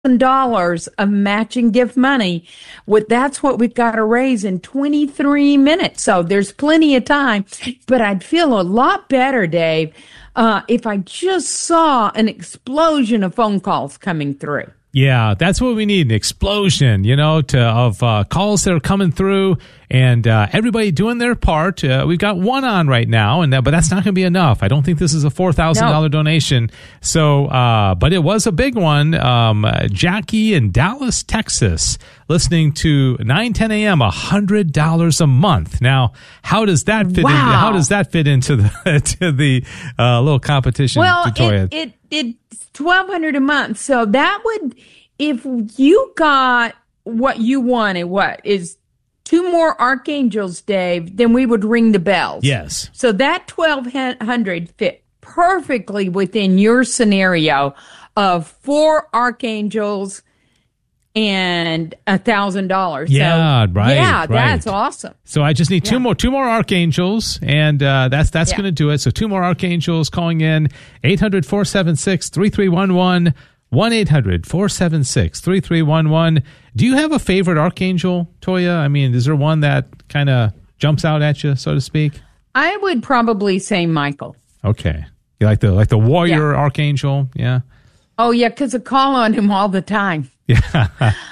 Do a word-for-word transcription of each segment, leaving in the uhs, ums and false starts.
dollars of matching gift money. What that's what we've got to raise in twenty-three minutes. So there's plenty of time. But I'd feel a lot better, Dave, uh, if I just saw an explosion of phone calls coming through. Yeah, that's what we need, an explosion, you know, to, of uh, calls that are coming through and uh, everybody doing their part. Uh, we've got one on right now, and that, but that's not going to be enough. I don't think this is a four thousand dollars no. donation. So, uh, but it was a big one. Um, Jackie in Dallas, Texas, listening to nine ten a.m., one hundred dollars a month. Now, how does that fit? Wow. Into, how does that fit into the to the uh, little competition? Well, Victoria? it it it. twelve hundred a month. So that would, if you got what you wanted, what is two more archangels, Dave, then we would ring the bells. Yes. So that twelve hundred fit perfectly within your scenario of four archangels and a thousand dollars. Yeah, so, right. Yeah, right. that's awesome. So I just need two yeah. more, two more archangels, and uh, that's that's yeah. going to do it. So two more archangels calling in eight hundred, four seven six, three three one one, one eight hundred, four seven six, three three one one. Do you have a favorite archangel, Toya? I mean, is there one that kind of jumps out at you, so to speak? I would probably say Michael. Okay, you like the like the warrior yeah. archangel, yeah. Oh yeah, because I call on him all the time. Yeah.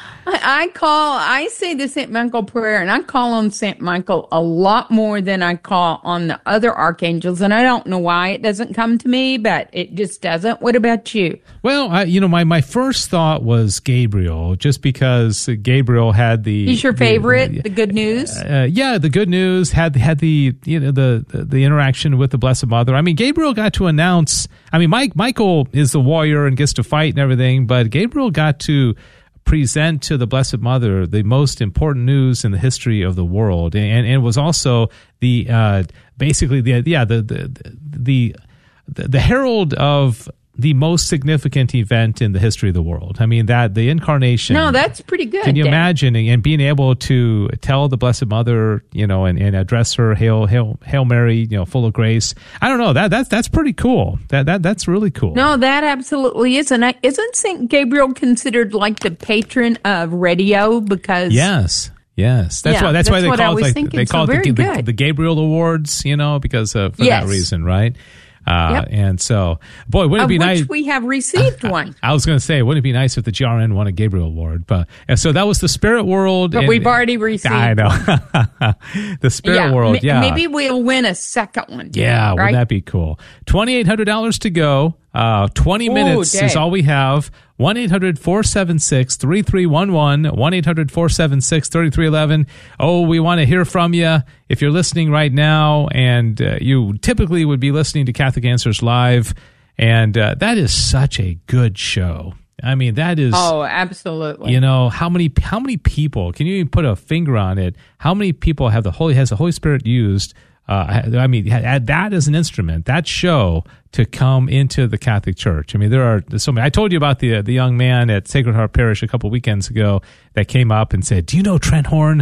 I call, I say the Saint Michael prayer, and I call on Saint Michael a lot more than I call on the other archangels, and I don't know why it doesn't come to me, but it just doesn't. What about you? Well, I, you know, my, my first thought was Gabriel, just because Gabriel had the... He's your favorite, the, the good news? Uh, yeah, the good news, had had the, you know, the, the, the interaction with the Blessed Mother. I mean, Gabriel got to announce, I mean, Mike Michael is the warrior and gets to fight and everything, but Gabriel got to present to the Blessed Mother the most important news in the history of the world, and, and it was also the uh, basically the yeah the the the the, the herald of the most significant event in the history of the world. I mean, that the incarnation. No, that's pretty good. Can you Dave. imagine and being able to tell the Blessed Mother, you know, and, and address her, Hail, Hail, Hail Mary, you know, full of grace. I don't know, that that's that's pretty cool. That that that's really cool. No, that absolutely is. And I, isn't Saint Gabriel considered like the patron of radio? Because yes. Yes, that's yeah, why. That's, that's why they what call I it like thinking. they call so it the, the, the, the Gabriel Awards, you know, because of for yes. that reason, right? Uh, yep. And so, boy, wouldn't of it be which nice? We have received one. I, I was going to say, wouldn't it be nice if the G R N won a Gabriel Award? But and so that was the Spirit World. But and, we've already received. I know the Spirit yeah, World. m- Yeah, maybe we'll win a second one. Yeah, right? wouldn't that be cool? Twenty eight hundred dollars to go. Uh, twenty Ooh, minutes Dave. is all we have. One eight hundred four seven six three three one one. One eight hundred four seven six three three one one. Oh, we want to hear from you. If you're listening right now, and uh, you typically would be listening to Catholic Answers Live, and uh, that is such a good show. I mean, that is. Oh, absolutely. You know, how many how many people? Can you even put a finger on it? How many people have the Holy has the Holy Spirit used? Uh, I mean, had that as an instrument, that show, to come into the Catholic Church. I mean, there are so many. I told you about the the young man at Sacred Heart Parish a couple weekends ago that came up and said, "Do you know Trent Horn?"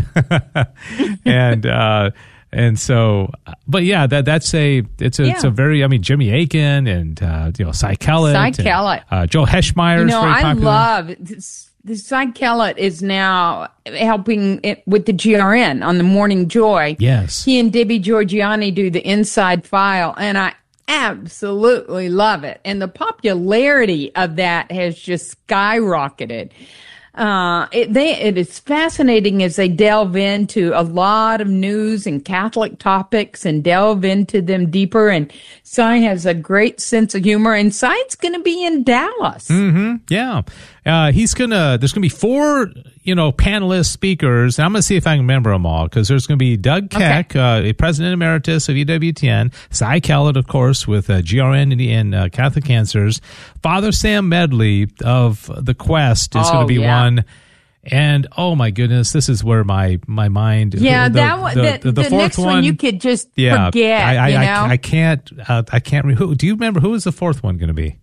and uh, and so, but yeah, that that's a it's a yeah. it's a very. I mean, Jimmy Akin and uh, you know Cy Kellett, Cy and, Kellett, uh, Joe Heschmeyer. You know, is very I popular. love this. The Cy Kellett is now helping it with the G R N on the Morning Joy. Yes. He and Debbie Georgiani do the Inside File, and I absolutely love it. And the popularity of that has just skyrocketed. Uh, it, they, it is fascinating as they delve into a lot of news and Catholic topics and delve into them deeper. And Cy has a great sense of humor, and Cy's going to be in Dallas. Mm-hmm. Yeah. Uh, he's going to, there's going to be four, you know, panelist speakers. And I'm going to see if I can remember them all, because there's going to be Doug Keck, okay. uh, President Emeritus of E W T N, Cy Kellett, of course, with uh, G R N and, and uh, Catholic Answers. Father Sam Medley of The Quest is oh, going to be yeah. one. And oh my goodness, this is where my my mind. Yeah, the, that one. The, The, the, the, the fourth next one, one you could just yeah, forget. I, I, you know, I, I can't. Uh, I can't. Re- who, do you remember who is the fourth one going to be?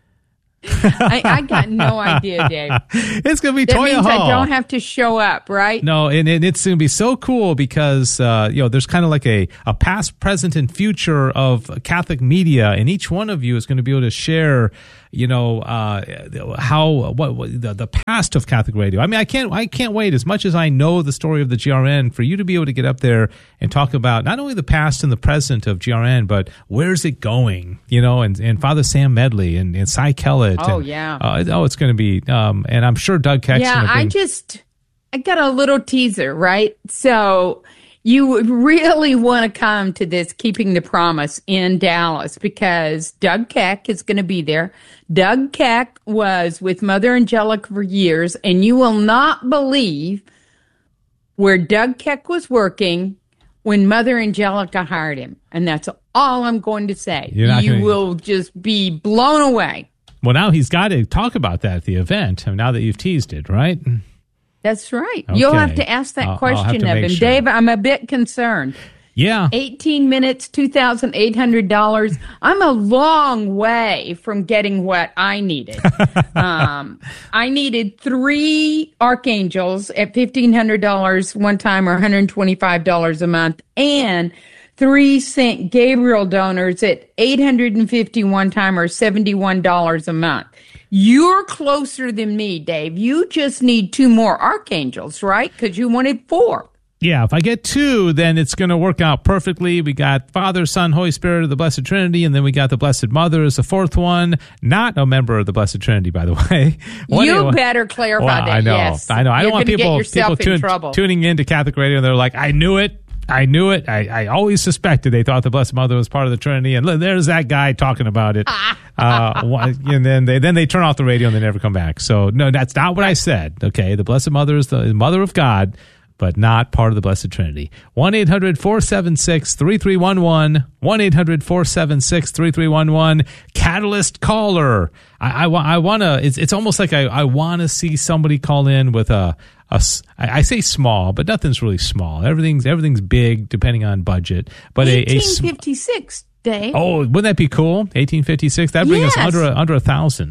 I, I got no idea, Dave. It's going to be that Toya means Hall. I don't have to show up, right? No, and, and it's going to be so cool because, uh, you know, there's kind of like a, a past, present, and future of Catholic media, and each one of you is going to be able to share, you know, uh, how what, what the, the past of Catholic radio. I mean, I can't I can't wait. As much as I know the story of the G R N, for you to be able to get up there and talk about not only the past and the present of G R N, but where's it going? You know, and, and Father Sam Medley and, and Cy Kellett. Oh and, yeah. Uh, oh, it's going to be. Um, and I'm sure Doug Keck's Yeah, going to bring. I just I got a little teaser, right? So. You would really want to come to this Keeping the Promise in Dallas because Doug Keck is going to be there. Doug Keck was with Mother Angelica for years, and you will not believe where Doug Keck was working when Mother Angelica hired him. And that's all I'm going to say. You gonna... will just be blown away. Well, now he's got to talk about that at the event, now that you've teased it, right? That's right. Okay. You'll have to ask that I'll, question I'll of him. sure. Dave, I'm a bit concerned. Yeah. eighteen minutes, two thousand eight hundred dollars. I'm a long way from getting what I needed. um, I needed three archangels at fifteen hundred dollars one time or one hundred twenty-five dollars a month, and three Saint Gabriel donors at eight hundred fifty dollars one time or seventy-one dollars a month. You're closer than me, Dave. You just need two more archangels, right? Because you wanted four. Yeah, if I get two, then it's going to work out perfectly. We got Father, Son, Holy Spirit of the Blessed Trinity, and then we got the Blessed Mother as the fourth one. Not a member of the Blessed Trinity, by the way. What you better clarify well, that. I know, yes. I know. I You're don't want people, people in tune, tuning in to Catholic radio, and they're like, I knew it. I knew it. I, I always suspected they thought the Blessed Mother was part of the Trinity, and there's that guy talking about it. uh, and then they then they turn off the radio and they never come back. So no, that's not what I said. Okay, the Blessed Mother is the Mother of God, but not part of the Blessed Trinity. one eight hundred four seven six three three one one. one eight hundred four seven six three three one one. Catalyst caller. I, I, I want to, it's, it's almost like I, I want to see somebody call in with a, a, I say small, but nothing's really small. Everything's, everything's big depending on budget. But eighteen fifty-six, a, a Dave. Oh, wouldn't that be cool? eighteen fifty-six. That'd bring yes. us under, a, under a thousand.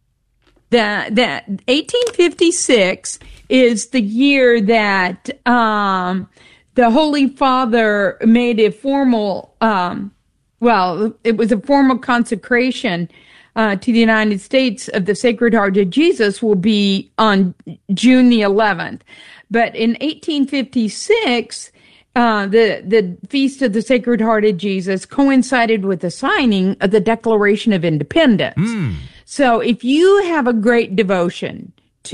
That that eighteen fifty-six is the year that um, the Holy Father made a formal, um, well, it was a formal consecration uh, to the United States of the Sacred Heart of Jesus will be on June the eleventh. But in eighteen fifty-six, uh, the, the Feast of the Sacred Heart of Jesus coincided with the signing of the Declaration of Independence. Mm. So if you have a great devotion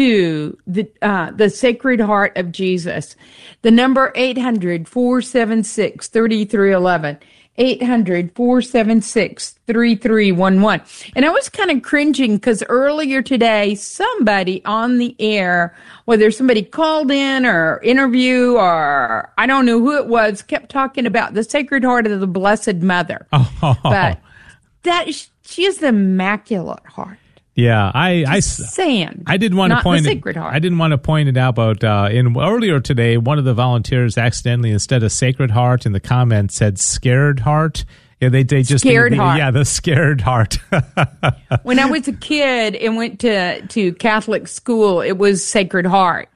to the uh, the Sacred Heart of Jesus, the number eight hundred four seven six three three one one, eight hundred four seven six three three one one. And I was kind of cringing because earlier today, somebody on the air, whether somebody called in or interview or I don't know who it was, kept talking about the Sacred Heart of the Blessed Mother. Oh. But that is, she is the Immaculate Heart. Yeah, I, I, saying, I didn't want to point it. It, I didn't want to point it out, but uh, in earlier today, one of the volunteers accidentally, instead of Sacred Heart in the comments, said Scared Heart. Yeah, they they just scared they, heart. Yeah, the Scared Heart. When I was a kid and went to to Catholic school, it was Sacred Heart.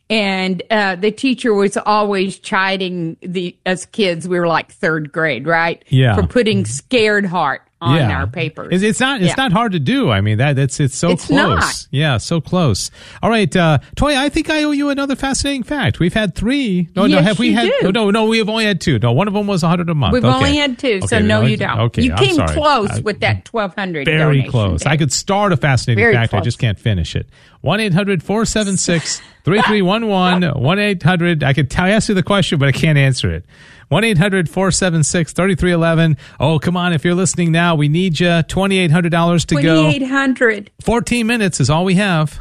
And uh, the teacher was always chiding the us kids. We were like third grade, right? Yeah. For putting Scared Heart on yeah. our papers. It's, it's not. It's yeah. not hard to do. I mean, that that's it's so it's close. Not. Yeah, so close. All right, uh, Toy. I think I owe you another fascinating fact. We've had three. No, yes, no. Have we you had? Do. No, no. We have only had two. No, one of them was a hundred a month. We've okay. only had two. So okay, no, no, you don't. Okay, you I'm came sorry. close I, with that twelve hundred. Very donation, close. Dave. I could start a fascinating Very fact. close. I just can't finish it. One eight hundred four seven six three three one one. One eight hundred. I could tell, ask you the question, but I can't answer it. one eight hundred four seven six three three one one. Oh, come on. If you're listening now, we need you. twenty-eight hundred dollars to go. twenty-eight hundred. fourteen minutes is all we have.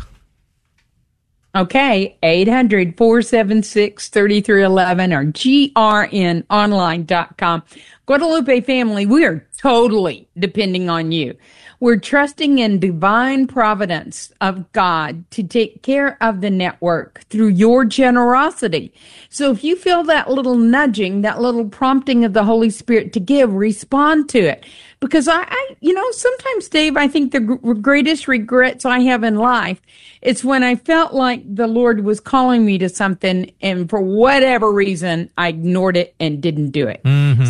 Okay. eight hundred four seven six three three one one or G R N online dot com. Guadalupe family, we are totally depending on you. We're trusting in divine providence of God to take care of the network through your generosity. So if you feel that little nudging, that little prompting of the Holy Spirit to give, respond to it. Because I, I you know, sometimes, Dave, I think the g- greatest regrets I have in life is when I felt like the Lord was calling me to something and for whatever reason, I ignored it and didn't do it. Mm-hmm. So if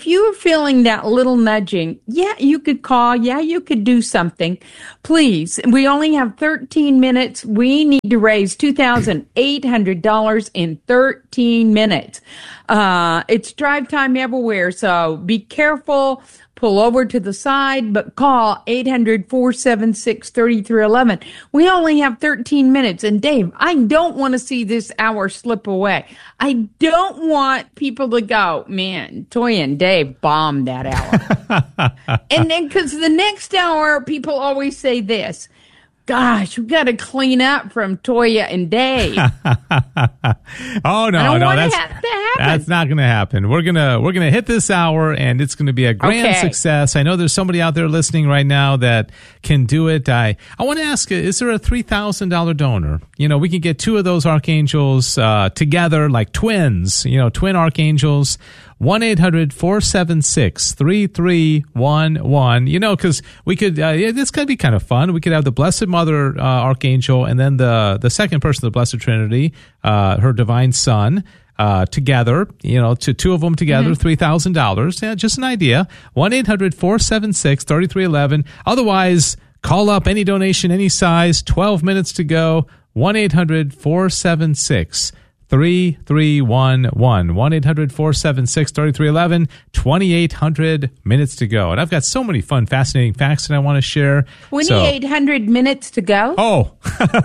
if you are feeling that little nudging, yeah, you could call. Yeah, you could do something. Please, we only have thirteen minutes. We need to raise two thousand eight hundred dollars in thirteen minutes. Uh, it's drive time everywhere, so be careful. Pull over to the side, but call eight hundred, four seven six, three three one one. We only have thirteen minutes. And Dave, I don't want to see this hour slip away. I don't want people to go, man, Toya and Dave bombed that hour. And then, because the next hour, people always say this, gosh, we got to clean up from Toya and Dave. oh no, I don't no, want that's that to happen. That's not going to happen. We're gonna we're gonna hit this hour, and it's going to be a grand Okay. success. I know there's somebody out there listening right now that can do it. I I want to ask, is there a three thousand dollar donor? You know, we can get two of those archangels uh, together, like twins. You know, twin archangels. one eight hundred, four seven six, three three one one. You know, because we could, uh, yeah, this could be kind of fun. We could have the Blessed Mother uh, Archangel and then the, the second person of the Blessed Trinity, uh, her divine son, uh, together, you know, to two of them together, mm-hmm. three thousand dollars. Yeah, just an idea. one eight hundred, four seven six, three three one one. Otherwise, call up any donation, any size, twelve minutes to go, one eight hundred, four seven six, three three one one. one eight hundred, four seven six, three three one one. twenty-eight hundred minutes to go. And I've got so many fun, fascinating facts that I want to share. twenty-eight hundred so, minutes to go? Oh.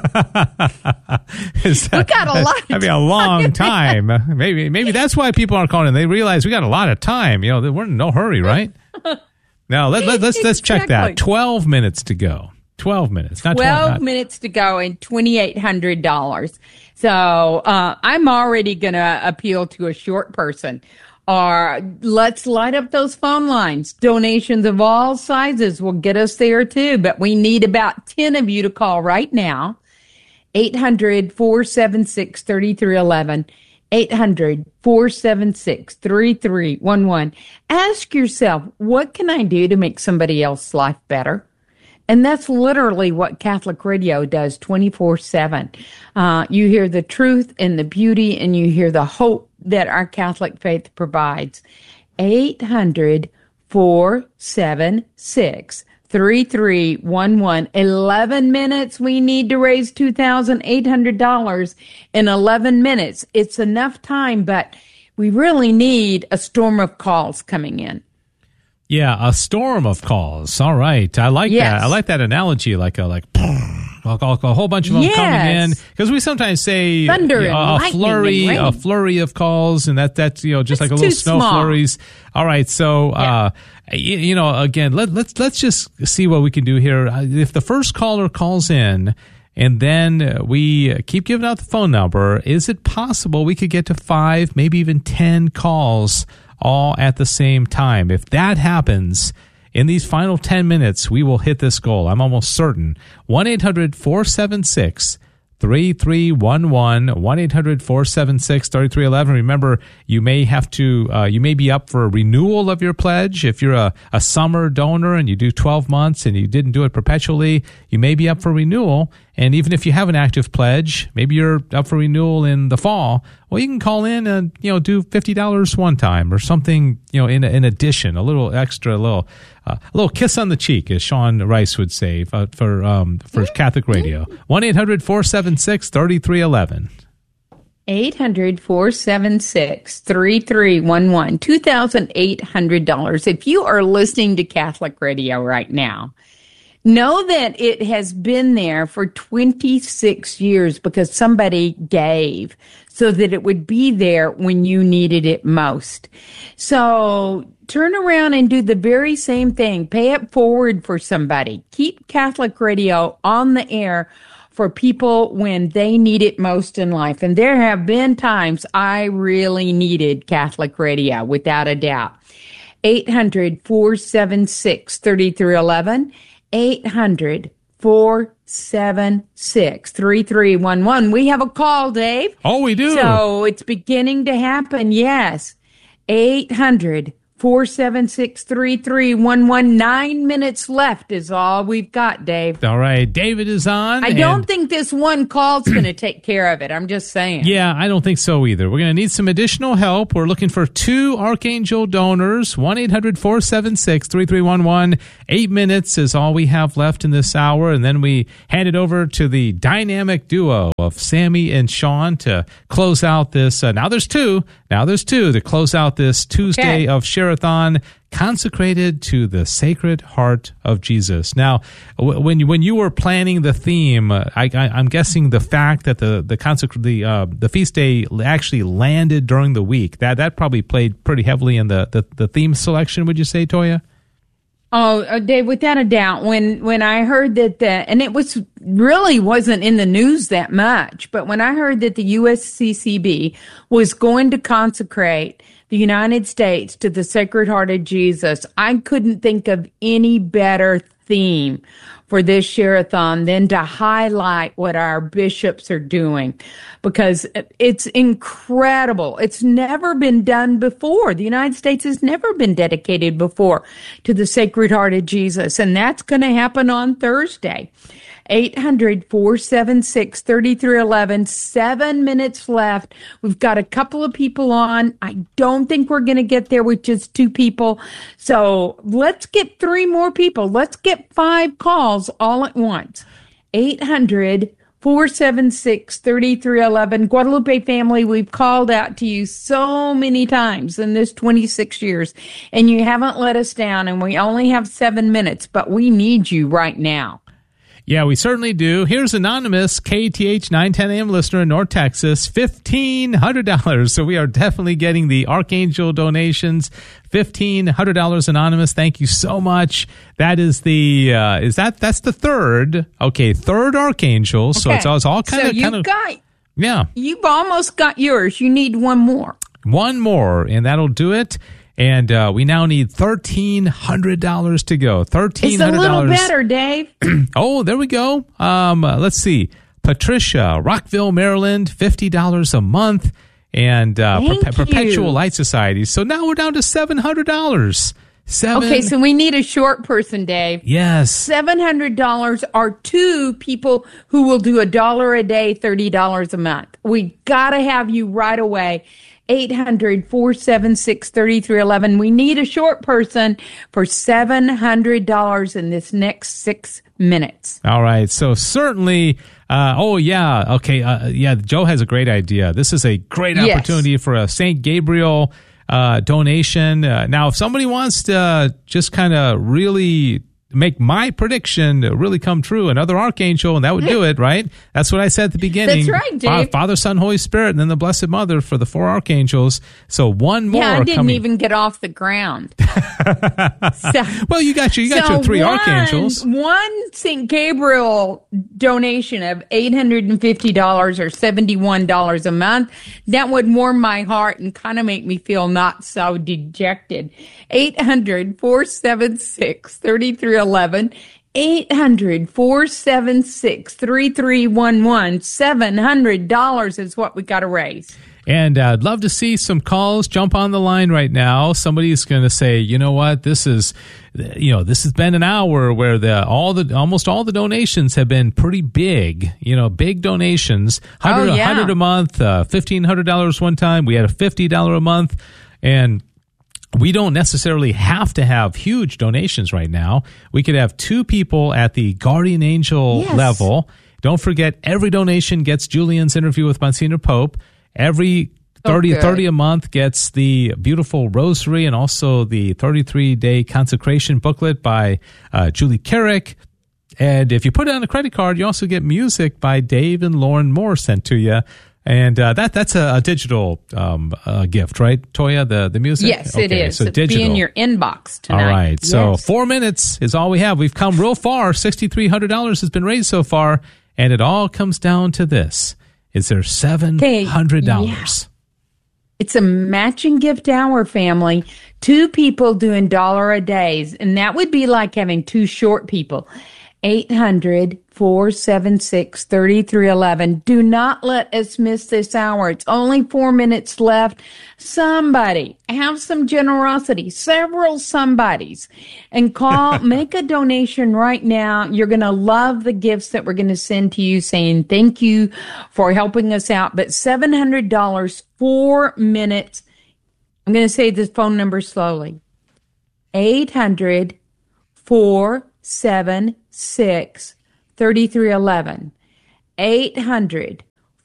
Is that, we got a lot of That'd be a long time. maybe maybe that's why people aren't calling. They realize we got a lot of time. You know, we're in no hurry, right? Now, let, let, let's, let's check that. twelve minutes to go. twelve minutes. Not twelve twelve, not, minutes to go and twenty-eight hundred dollars. So uh, I'm already going to appeal to a short person. Or let's light up those phone lines. Donations of all sizes will get us there too. But we need about ten of you to call right now. eight hundred, four seven six, three three one one. eight hundred, four seven six, three three one one. Ask yourself, what can I do to make somebody else's life better? And that's literally what Catholic Radio does twenty-four seven. Uh, you hear the truth and the beauty, and you hear the hope that our Catholic faith provides. eight hundred, four seven six, three three one one. eleven minutes. We need to raise two thousand eight hundred dollars in eleven minutes. It's enough time, but we really need a storm of calls coming in. Yeah, a storm of calls. All right. I like yes. that. I like that analogy, like a like a, a whole bunch of them yes. coming in. Because we sometimes say Thunder you know, and a flurry, and a flurry of calls, and that that's you know just it's like a little snow small. flurries. All right, so yeah. uh, you, you know, again, let, let's let's just see what we can do here. If the first caller calls in, and then we keep giving out the phone number, is it possible we could get to five, maybe even ten calls all at the same time? If that happens, in these final ten minutes, we will hit this goal. I'm almost certain. one eight hundred, four seven six, three three one one. one eight hundred, four seven six, three three one one. Remember, you may have to, uh, you may be up for a renewal of your pledge. If you're a, a summer donor and you do twelve months and you didn't do it perpetually, you may be up for renewal. And even if you have an active pledge, maybe you're up for renewal in the fall, well, you can call in and, you know, do fifty dollars one time or something, you know, in in addition, a little extra, a little, uh, a little kiss on the cheek, as Sean Rice would say, uh, for um, for Catholic Radio. one eight hundred, four seven six, three three one one. eight hundred, four seven six, three three one one. two thousand eight hundred dollars. If you are listening to Catholic Radio right now, know that it has been there for twenty-six years because somebody gave so that it would be there when you needed it most. So turn around and do the very same thing. Pay it forward for somebody. Keep Catholic Radio on the air for people when they need it most in life. And there have been times I really needed Catholic Radio, without a doubt. eight hundred, four seven six, three three one one. eight hundred, four seven six, three three one one. We have a call, Dave. Oh, we do. So it's beginning to happen, yes. eight hundred, four seven six, three three one one. Nine minutes left is all we've got, Dave. All right. David is on. I don't think this one call's going to take care of it. I'm just saying. Yeah, I don't think so either. We're going to need some additional help. We're looking for two Archangel donors. one eight hundred four seven six three three one one. Eight minutes is all we have left in this hour. And then we hand it over to the dynamic duo of Sammy and Sean to close out this. Uh, now there's two. Now there's two to close out this Tuesday Okay. of Share-a-thon, consecrated to the Sacred Heart of Jesus. Now, w- when you, when you were planning the theme, uh, I, I, I'm guessing the fact that the the consec- the uh, the feast day actually landed during the week, that that probably played pretty heavily in the, the, the theme selection. Would you say, Toya? Oh, uh, Dave, without a doubt, when, when I heard that, the, and it was really wasn't in the news that much, but when I heard that the U S C C B was going to consecrate the United States to the Sacred Heart of Jesus, I couldn't think of any better theme for this Share-a-thon than to highlight what our bishops are doing, because it's incredible. It's never been done before. The United States has never been dedicated before to the Sacred Heart of Jesus, and that's going to happen on Thursday. eight hundred four seven six three three one one. Seven minutes left. We've got a couple of people on. I don't think we're going to get there with just two people. So let's get three more people. Let's get five calls all at once. eight hundred four seven six three three one one. Guadalupe family, we've called out to you so many times in this twenty-six years, and you haven't let us down, and we only have seven minutes, but we need you right now. Yeah, we certainly do. Here's Anonymous, K T H nine ten A M listener in North Texas, fifteen hundred dollars. So we are definitely getting the Archangel donations. fifteen hundred dollars Anonymous. Thank you so much. That is the, uh, is that, that's the third, okay, third Archangel. So Okay. it's, it's all kind so of, you've kind of, got, yeah, you've almost got yours. You need one more. one more, and that'll do it. And uh, we now need thirteen hundred dollars to go. thirteen hundred dollars. It's a little better, Dave. Oh, there we go. Um, uh, let's see. Patricia, Rockville, Maryland, fifty dollars a month. And uh, Thank Perpe- Perpetual you. Light Society. So now we're down to seven hundred dollars. Seven. Okay, so we need a short person, Dave. Yes. seven hundred dollars are two people who will do a dollar a day, thirty dollars a month. We got to have you right away. eight hundred four seven six three three one one. We need a short person for seven hundred dollars in this next six minutes. All right. So certainly, uh, oh, yeah. Okay. Uh, yeah, Joe has a great idea. This is a great Yes. opportunity for a Saint Gabriel uh, donation. Uh, now, if somebody wants to uh, just kind of really make my prediction really come true, another Archangel, and that would do it, right? That's what I said at the beginning. That's right, Dave. Fa- Father, Son, Holy Spirit, and then the Blessed Mother for the four Archangels. So one more Yeah, I didn't coming. even get off the ground. so, Well, you got your, you got so your three one, Archangels. One Saint Gabriel donation of eight hundred fifty dollars or seventy-one dollars a month, that would warm my heart and kind of make me feel not so dejected. eight hundred four seven six three three one one. eight hundred four seven six three three one one. seven hundred dollars is what we got to raise. And uh, I'd love to see some calls. Jump on the line right now. Somebody's going to say, you know what, this is, you know, this has been an hour where the all the almost all the donations have been pretty big. You know, big donations. one hundred, Oh, yeah. one hundred a month, uh, fifteen hundred dollars one time. We had a fifty dollars a month, and we don't necessarily have to have huge donations right now. We could have two people at the Guardian Angel Yes. level. Don't forget, every donation gets Julian's interview with Monsignor Pope. Every thirty, Okay. thirty a month gets the beautiful rosary and also the thirty-three day consecration booklet by uh, Julie Carrick. And if you put it on a credit card, you also get music by Dave and Lauren Moore sent to you. And uh, that that's a, a digital um, uh, gift, right, Toya, the, the music? Yes, it Okay, is. So It'll digital. be in your inbox tonight. All right. So Yes. four minutes is all we have. We've come real far. six thousand three hundred dollars has been raised so far. And it all comes down to this. Is there seven hundred dollars? It's a matching gift hour, family. Two people doing dollar a days, and that would be like having two short people. eight hundred, four seven six, three three one one. Do not let us miss this hour. It's only four minutes left. Somebody, have some generosity, several somebodies, and call, make a donation right now. You're going to love the gifts that we're going to send to you saying thank you for helping us out. But seven hundred dollars, four minutes. I'm going to say this phone number slowly. eight hundred, four seven six, three three one one. eight hundred,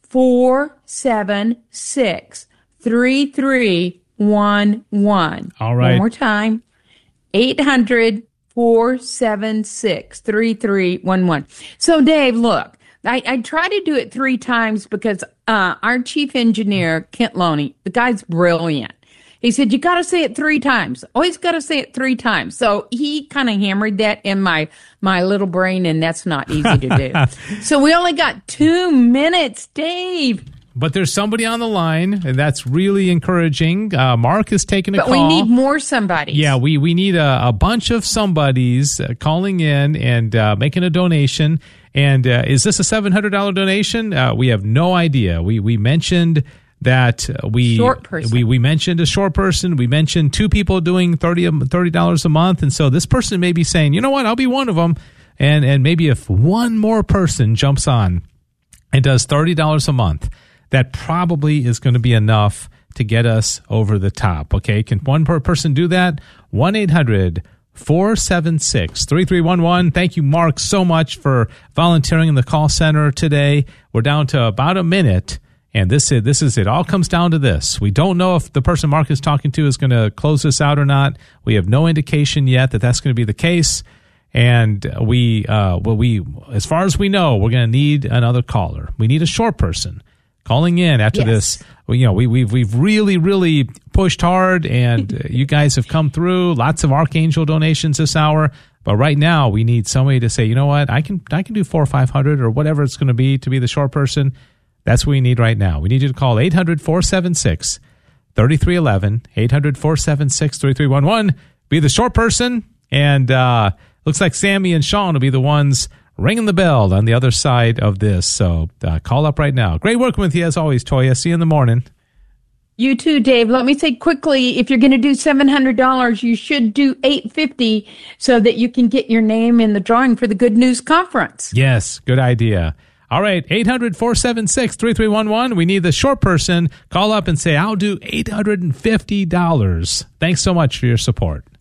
four seven six, three three one one. All right. One more time. eight hundred, four seven six, three three one one. So, Dave, look, I, I try to do it three times because uh, our chief engineer, Kent Loney, the guy's brilliant. He said, you got to say it three times. Always got to say it three times. So he kind of hammered that in my, my little brain, and that's not easy to do. So we only got two minutes, Dave. But there's somebody on the line, and that's really encouraging. Uh, Mark is taking a but call. But we need more somebodies. Yeah, we, we need a, a bunch of somebodies uh, calling in and uh, making a donation. And uh, is this a seven hundred dollars donation? Uh, we have no idea. We we mentioned that we short person. we we mentioned a short person. We mentioned two people doing thirty dollars a month, and so this person may be saying, you know what, I'll be one of them. And and maybe if one more person jumps on and does thirty dollars a month, that probably is going to be enough to get us over the top. Okay, can one per person do that? one eight hundred, four seven six, three three one one. Thank you, Mark, so much for volunteering in the call center today. We're down to about a minute. And this is, this is it. All comes down to this. We don't know if the person Mark is talking to is going to close this out or not. We have no indication yet that that's going to be the case. And we, uh, well, we, as far as we know, we're going to need another caller. We need a short person calling in after yes. this. Well, you know, we, we've, we've really, really pushed hard, and uh, you guys have come through. Lots of Archangel donations this hour. But right now, we need somebody to say, you know what, I can, I can do four or five hundred or whatever it's going to be to be the short person. That's what we need right now. We need you to call eight hundred, four seven six, three three one one, eight hundred, four seven six, three three one one. Be the short person, and uh, looks like Sammy and Sean will be the ones ringing the bell on the other side of this. So uh, call up right now. Great working with you as always, Toya. See you in the morning. You too, Dave. Let me say quickly, if you're going to do seven hundred dollars, you should do eight hundred fifty dollars so that you can get your name in the drawing for the Good News Conference. Yes, good idea. All right, eight hundred, four seven six, three three one one. We need the short person. Call up and say, I'll do eight hundred fifty dollars. Thanks so much for your support.